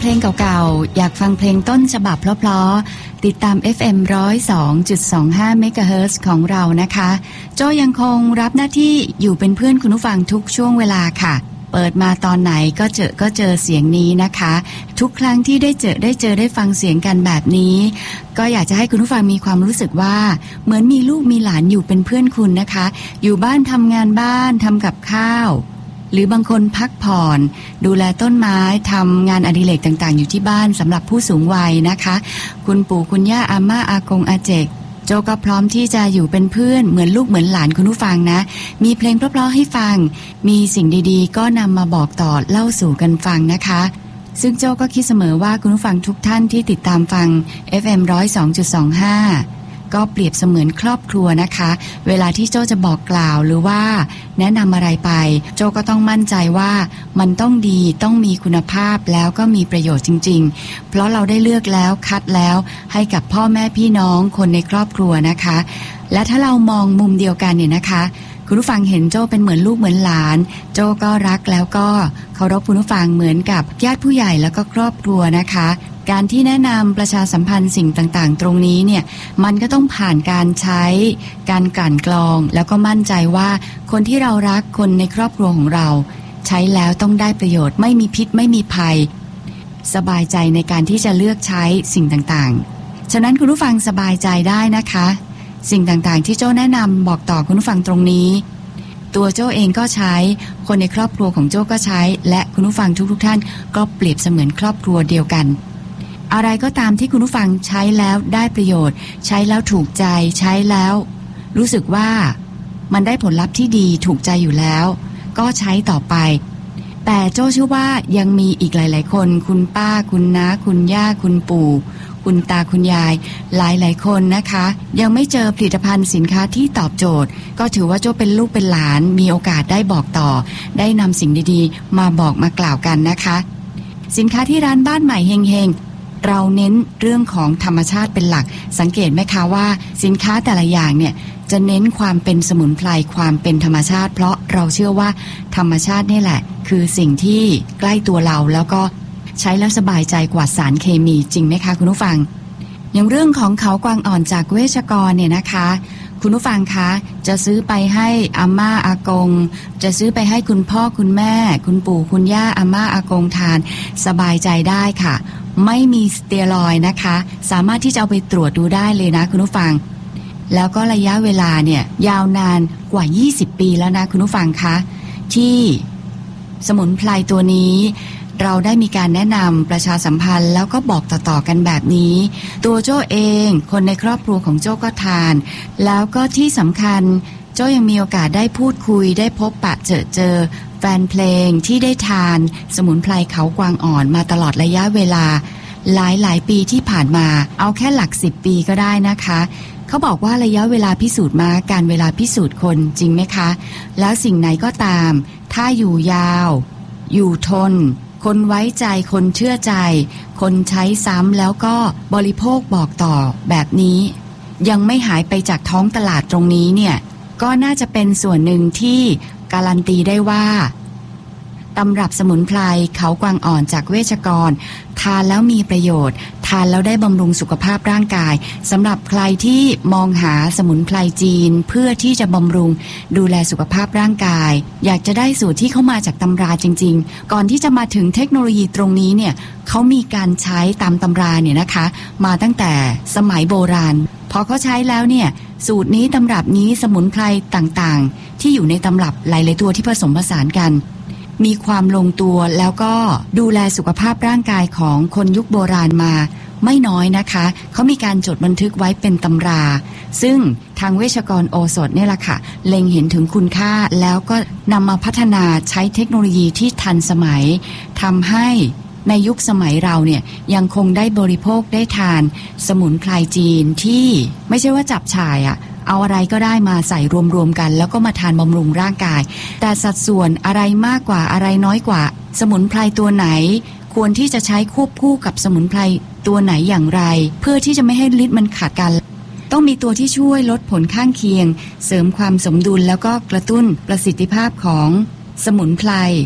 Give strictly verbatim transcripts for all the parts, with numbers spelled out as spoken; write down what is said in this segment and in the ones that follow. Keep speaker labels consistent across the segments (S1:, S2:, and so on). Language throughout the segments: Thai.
S1: เพลงเก่าๆอยากฟังเพลงต้นฉบับเพราะๆติดตาม เอฟ เอ็ม หนึ่งศูนย์สองจุดสองห้า เมกะเฮิรตซ์ของเรานะคะโจ้ยังคงรับหน้าที่อยู่เป็นเพื่อนคุณผู้ฟังทุกช่วงเวลาค่ะเปิดมาตอนไหนก็เจอก็เจอเสียงนี้นะคะทุกครั้งที่ได้เจอได้เจอได้ฟังเสียงกันแบบนี้ก็อยากจะให้คุณผู้ฟังมีความรู้สึกว่าเหมือนมีลูกมีหลานอยู่เป็นเพื่อนคุณนะคะอยู่บ้านทำงานบ้านทำกับข้าวหรือบางคนพักผ่อนดูแลต้นไม้ทำงานอดิเรกต่างๆอยู่ที่บ้านสำหรับผู้สูงวัยนะคะคุณปู่คุณย่าอาม่าอากงอาเจกโจก็พร้อมที่จะอยู่เป็นเพื่อนเหมือนลูกเหมือนหลานคุณผู้ฟังนะมีเพลงเพราะๆให้ฟังมีสิ่งดีๆก็นำมาบอกต่อเล่าสู่กันฟังนะคะซึ่งโจก็คิดเสมอว่าคุณผู้ฟังทุกท่านที่ติดตามฟัง เอฟ เอ็ม หนึ่งศูนย์สองจุดสองห้า ก็เปรียบเสมือนครอบครัวนะคะเวลาที่โจจะบอกกล่าวหรือว่าแนะนำอะไรไปโจก็ต้องมั่นใจว่ามันต้องดีต้องมีคุณภาพแล้วก็มีประโยชน์จริงๆเพราะเราได้เลือกแล้วคัดแล้วให้กับพ่อแม่พี่น้องคนในครอบครัวนะคะและถ้าเรามองมุมเดียวกันเนี่ยนะคะคุณผู้ฟังเห็นโจ้เป็นเหมือนลูกเหมือนหลานโจ้ก็รักแล้วก็เคารพคุณผู้ฟังเหมือนกับญาติผู้ใหญ่แล้วก็ครอบครัวนะคะการที่แนะนำประชาสัมพันธ์สิ่งต่างๆตรงนี้เนี่ยมันก็ต้องผ่านการใช้การกลั่นกรองแล้วก็มั่นใจว่าคนที่เรารักคนในครอบครัวของเราใช้แล้วต้องได้ประโยชน์ไม่มีพิษไม่มีภัยสบายใจในการที่จะเลือกใช้สิ่งต่างๆฉะนั้นคุณผู้ฟังสบายใจได้นะคะสิ่งต่างๆที่โจ้แนะนำบอกต่อคุณผู้ฟังตรงนี้ตัวโจ้เองก็ใช้คนในครอบครัวของโจ้ก็ใช้และคุณผู้ฟังทุกๆท่านก็เปรียบเสมือนครอบครัวเดียวกันอะไรก็ตามที่คุณผู้ฟังใช้แล้วได้ประโยชน์ใช้แล้วถูกใจใช้แล้วรู้สึกว่ามันได้ผลลัพธ์ที่ดีถูกใจอยู่แล้วก็ใช้ต่อไปแต่โจ้เชื่อว่ายังมีอีกหลายๆคนคุณป้าคุณน้าคุณย่าคุณปู่คุณตาคุณยายหลายๆคนนะคะยังไม่เจอผลิตภัณฑ์สินค้าที่ตอบโจทย์ก็ถือว่าโจ้เป็นลูกเป็นหลานมีโอกาสได้บอกต่อได้นำสิ่งดีๆมาบอกมากล่าวกันนะคะสินค้าที่ร้านบ้านใหม่เฮงๆเราเน้นเรื่องของธรรมชาติเป็นหลักสังเกตไหมคะว่าสินค้าแต่ละอย่างเนี่ยจะเน้นความเป็นสมุนไพรความเป็นธรรมชาติเพราะเราเชื่อว่าธรรมชาตินี่แหละคือสิ่งที่ใกล้ตัวเราแล้วก็ใช้แล้วสบายใจกว่าสารเคมีจริงไหมคะคุณผู้ฟังอย่างเรื่องของเขากวางอ่อนจากเวชกรเนี่ยนะคะคุณผู้ฟังคะจะซื้อไปให้อาม่าอากงจะซื้อไปให้คุณพ่อคุณแม่คุณปู่คุณย่าอาม่าอากงทานสบายใจได้ค่ะไม่มีสเตียรอยด์นะคะสามารถที่จะเอาไปตรวจดูได้เลยนะคุณผู้ฟังแล้วก็ระยะเวลาเนี่ยยาวนานกว่ายี่สิบปีแล้วนะคุณผู้ฟังคะที่สมุนไพรตัวนี้เราได้มีการแนะนำประชาสัมพันธ์แล้วก็บอกต่อๆกันแบบนี้ตัวโจ้เองคนในครอบครัวของโจ้ก็ทานแล้วก็ที่สำคัญโจ้ยังมีโอกาสได้พูดคุยได้พบปะเจอเจอแฟนเพลงที่ได้ทานสมุนไพรเขากวางอ่อนมาตลอดระยะเวลาหลายหลายปีที่ผ่านมาเอาแค่หลักสิบปีก็ได้นะคะเขาบอกว่าระยะเวลาพิสูจน์มาการเวลาพิสูจน์คนจริงไหมคะแล้วสิ่งไหนก็ตามถ้าอยู่ยาวอยู่ทนคนไว้ใจคนเชื่อใจคนใช้ซ้ำแล้วก็บริโภคบอกต่อแบบนี้ยังไม่หายไปจากท้องตลาดตรงนี้เนี่ยก็น่าจะเป็นส่วนหนึ่งที่การันตีได้ว่าตำรับสมุนไพรเขากวางอ่อนจากเวชกรทานแล้วมีประโยชน์ทานแล้วได้บำรุงสุขภาพร่างกายสำหรับใครที่มองหาสมุนไพรจีนเพื่อที่จะบำรุงดูแลสุขภาพร่างกายอยากจะได้สูตรที่เข้ามาจากตำราจริงๆก่อนที่จะมาถึงเทคโนโลยีตรงนี้เนี่ยเขามีการใช้ตามตำราเนี่ยนะคะมาตั้งแต่สมัยโบราณพอเขาใช้แล้วเนี่ยสูตรนี้ตำรับนี้สมุนไพรต่างๆที่อยู่ในตำรับหลายๆตัวที่ผสมผสานกันมีความลงตัวแล้วก็ดูแลสุขภาพร่างกายของคนยุคโบราณมาไม่น้อยนะคะเขามีการจดบันทึกไว้เป็นตำราซึ่งทางเวชกรโอสถเนี่ยแหละค่ะเล็งเห็นถึงคุณค่าแล้วก็นำมาพัฒนาใช้เทคโนโลยีที่ทันสมัยทำให้ในยุคสมัยเราเนี่ยยังคงได้บริโภคได้ทานสมุนไพรจีนที่ไม่ใช่ว่าจับฉ่ายอะเอาอะไรก็ได้มาใส่รวมๆกันแล้วก็มาทานบำรุงร่างกายแต่สัดส่วนอะไรมากกว่าอะไรน้อยกว่าสมุนไพรตัวไหนควรที่จะใช้ควบคู่กับสมุนไพรตัวไหนอย่างไรเพื่อที่จะไม่ให้ฤทธิ์มันขาดกันต้องมีตัวที่ช่วยลดผลข้างเคียงเสริมความสมดุลแล้วก็กระตุ้นประสิทธิภาพของสมุนไพร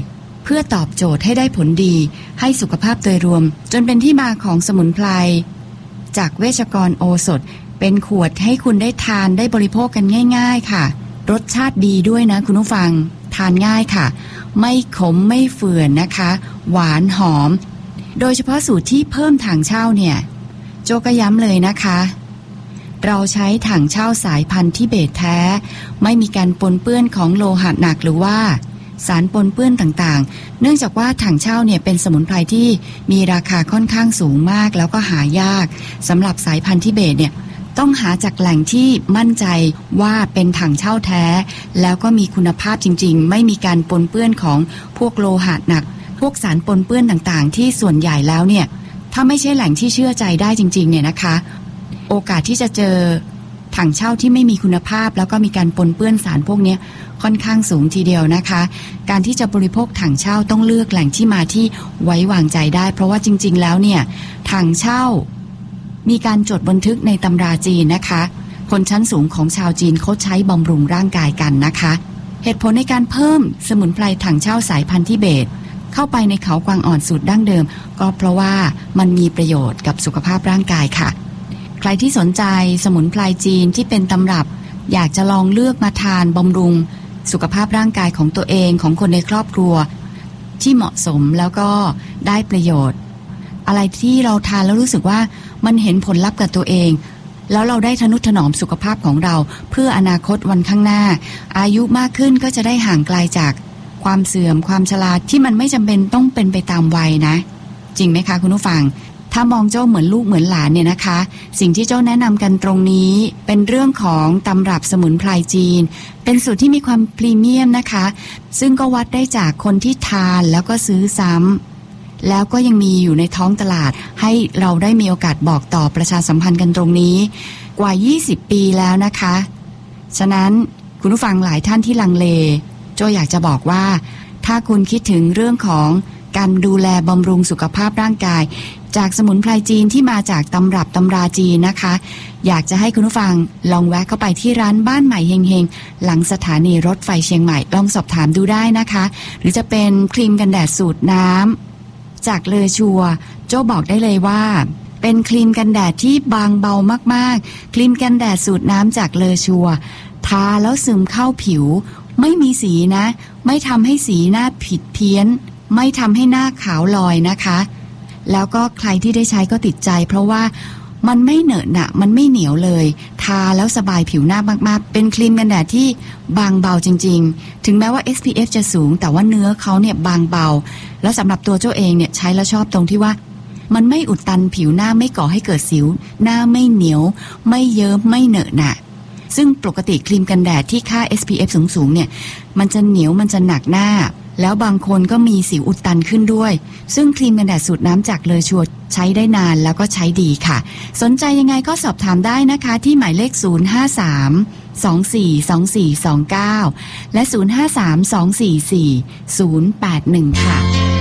S1: เพื่อตอบโจทย์ให้ได้ผลดีให้สุขภาพโดยรวมจนเป็นที่มาของสมุนไพรจากเวชกรโอสถเป็นขวดให้คุณได้ทานได้บริโภคกันง่ายๆค่ะรสชาติดีด้วยนะคุณผู้ฟังทานง่ายค่ะไม่ขมไม่เฝื่อนนะคะหวานหอมโดยเฉพาะสูตรที่เพิ่มถังเช่าเนี่ยโจก็ย้ำเลยนะคะเราใช้ถังเช่าสายพันธุ์ทิเบตแท้ไม่มีการปนเปื้อนของโลหะหนักหรือว่าสารปนเปื้อนต่างๆเนื่องจากว่าถังเช่าเนี่ยเป็นสมุนไพรที่มีราคาค่อนข้างสูงมากแล้วก็หายากสำหรับสายพันธุ์ทิเบตเนี่ยต้องหาจากแหล่งที่มั่นใจว่าเป็นถังเช่าแท้แล้วก็มีคุณภาพจริงๆไม่มีการปนเปื้อนของพวกโลหะหนักพวกสารปนเปื้อนต่างๆที่ส่วนใหญ่แล้วเนี่ยถ้าไม่ใช่แหล่งที่เชื่อใจได้จริงๆเนี่ยนะคะโอกาสที่จะเจอถังเช่าที่ไม่มีคุณภาพแล้วก็มีการปนเปื้อนสารพวกนี้ค่อนข้างสูงทีเดียวนะคะการที่จะบริโภคถังเช่าต้องเลือกแหล่งที่มาที่ไว้วางใจได้เพราะว่าจริงๆแล้วเนี่ยถังเช่ามีการจดบันทึกในตำราจีนนะคะคนชั้นสูงของชาวจีนเขาใช้บำรุงร่างกายกันนะคะเหตุผลในการเพิ่มสมุนไพรถังเช่าสายพันธุ์ทิเบตเข้าไปในเขากวางอ่อนสูตรดั้งเดิมก็เพราะว่ามันมีประโยชน์กับสุขภาพร่างกายค่ะใครที่สนใจสมุนไพรจีนที่เป็นตำรับอยากจะลองเลือกมาทานบำรุงสุขภาพร่างกายของตัวเองของคนในครอบครัวที่เหมาะสมแล้วก็ได้ประโยชน์อะไรที่เราทานแล้วรู้สึกว่ามันเห็นผลลัพธ์กับตัวเองแล้วเราได้ทนุถนอมสุขภาพของเราเพื่ออนาคตวันข้างหน้าอายุมากขึ้นก็จะได้ห่างไกลจากความเสื่อมความชราที่มันไม่จำเป็นต้องเป็นไปตามวัยนะจริงไหมคะคุณผู้ฟังถ้ามองเจ้าเหมือนลูกเหมือนหลานเนี่ยนะคะสิ่งที่เจ้าแนะนำกันตรงนี้เป็นเรื่องของตำรับสมุนไพรจีนเป็นสูตรที่มีความพรีเมียมนะคะซึ่งก็วัดได้จากคนที่ทานแล้วก็ซื้อซ้ำแล้วก็ยังมีอยู่ในท้องตลาดให้เราได้มีโอกาสบอกต่อประชาสัมพันธ์กันตรงนี้กว่ายี่สิบปีแล้วนะคะฉะนั้นคุณผู้ฟังหลายท่านที่ลังเลโจอยากจะบอกว่าถ้าคุณคิดถึงเรื่องของการดูแลบำรุงสุขภาพร่างกายจากสมุนไพรจีนที่มาจากตำรับตำราจีนนะคะอยากจะให้คุณผู้ฟังลองแวะเข้าไปที่ร้านบ้านใหม่เฮงเฮงหลังสถานีรถไฟเชียงใหม่ลองสอบถามดูได้นะคะหรือจะเป็นครีมกันแดดสูตรน้ำจากเลอชัวโจ้บอกได้เลยว่าเป็นครีมกันแดดที่บางเบามากๆครีมกันแดดสูตรน้ำจากเลอชัวทาแล้วซึมเข้าผิวไม่มีสีนะไม่ทำให้สีหน้าผิดเพี้ยนไม่ทำให้หน้าขาวลอยนะคะแล้วก็ใครที่ได้ใช้ก็ติดใจเพราะว่ามันไม่เหนอะหนะมันไม่เหนียวเลยทาแล้วสบายผิวหน้ามากๆเป็นครีมกันแดดที่บางเบาจริงๆถึงแม้ว่า เอส พี เอฟ จะสูงแต่ว่าเนื้อเขาเนี่ยบางเบาแล้วสำหรับตัวเจ้าเองเนี่ยใช้แล้วชอบตรงที่ว่ามันไม่อุดตันผิวหน้าไม่ก่อให้เกิดสิวหน้าไม่เหนียวไม่เยิ้มไม่เหนอะหนะซึ่งปกติครีมกันแดดที่ค่า เอส พี เอฟ สูงๆเนี่ยมันจะเหนียวมันจะหนักหน้าแล้วบางคนก็มีสิวอุดตันขึ้นด้วยซึ่งครีมกันแดดสูตรน้ำจากเลอชัวใช้ได้นานแล้วก็ใช้ดีค่ะสนใจยังไงก็สอบถามได้นะคะที่หมายเลขศูนย์ ห้า สาม สอง สี่ สอง สี่ สอง เก้าและศูนย์ ห้า สาม สอง สี่ สี่ ศูนย์ แปด หนึ่งค่ะ